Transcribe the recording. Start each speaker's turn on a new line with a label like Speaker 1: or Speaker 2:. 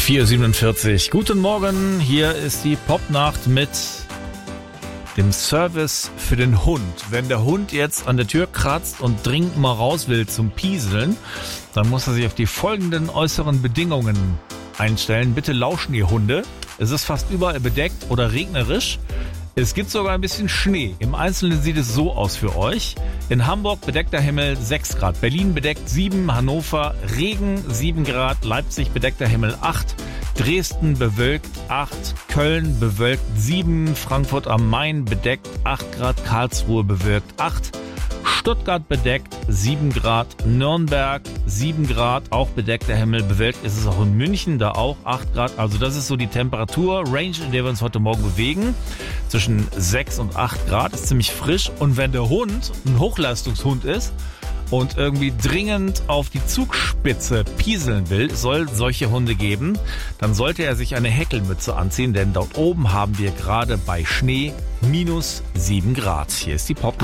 Speaker 1: 4:47. Guten Morgen, hier ist die Popnacht mit dem Service für den Hund. Wenn der Hund jetzt an der Tür kratzt und dringend mal raus will zum Pieseln, dann muss er sich auf die folgenden äußeren Bedingungen einstellen. Bitte lauschen, ihr Hunde. Es ist fast überall bedeckt oder regnerisch. Es gibt sogar ein bisschen Schnee. Im Einzelnen sieht es so aus für euch. In Hamburg bedeckter Himmel 6 Grad, Berlin bedeckt 7, Hannover Regen 7 Grad, Leipzig bedeckter Himmel 8, Dresden bewölkt 8, Köln bewölkt 7, Frankfurt am Main bedeckt 8 Grad, Karlsruhe bewölkt 8, Stuttgart bedeckt 7 Grad, Nürnberg 7 Grad, auch bedeckter Himmel, bewölkt ist es auch in München, da auch 8 Grad. Also das ist so die Temperatur-Range, in der wir uns heute Morgen bewegen. Zwischen 6 und 8 Grad, ist ziemlich frisch. Und wenn der Hund ein Hochleistungshund ist und irgendwie dringend auf die Zugspitze pieseln will, soll solche Hunde geben, dann sollte er sich eine Häkelmütze anziehen, denn dort oben haben wir gerade bei Schnee -7 Grad. Hier ist die Pop.